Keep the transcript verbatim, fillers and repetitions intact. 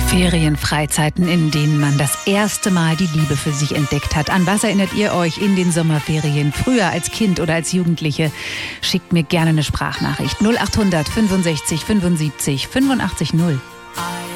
Ferienfreizeiten, in denen man das erste Mal die Liebe für sich entdeckt hat. An was erinnert ihr euch in den Sommerferien? Früher als Kind oder als Jugendliche? Schickt mir gerne eine Sprachnachricht. null acht hundert fünfundsechzig fünfundsiebzig fünfundachtzig null.